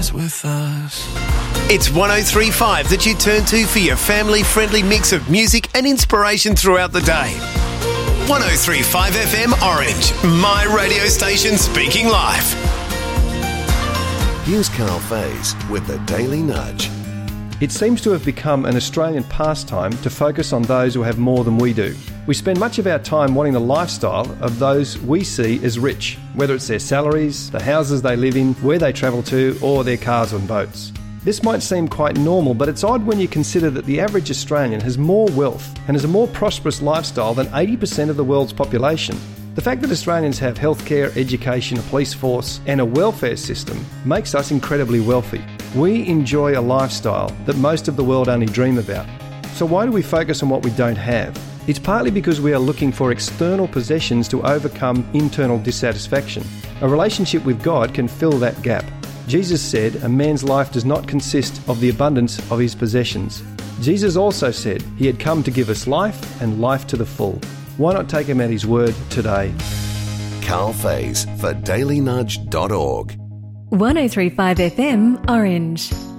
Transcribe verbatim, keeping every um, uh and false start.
With us. It's one oh three point five that you turn to for your family-friendly mix of music and inspiration throughout the day. one oh three point five F M Orange, my radio station speaking live. Here's Carl Faze with the Daily Nudge. It seems to have become an Australian pastime to focus on those who have more than we do. We spend much of our time wanting the lifestyle of those we see as rich, whether it's their salaries, the houses they live in, where they travel to, or their cars and boats. This might seem quite normal, but it's odd when you consider that the average Australian has more wealth and has a more prosperous lifestyle than eighty percent of the world's population. The fact that Australians have healthcare, education, a police force and a welfare system makes us incredibly wealthy. We enjoy a lifestyle that most of the world only dream about. So why do we focus on what we don't have? It's partly because we are looking for external possessions to overcome internal dissatisfaction. A relationship with God can fill that gap. Jesus said a man's life does not consist of the abundance of his possessions. Jesus also said he had come to give us life and life to the full. Why not take him at his word today? Carl Faze for daily nudge dot org. one oh three point five F M Orange.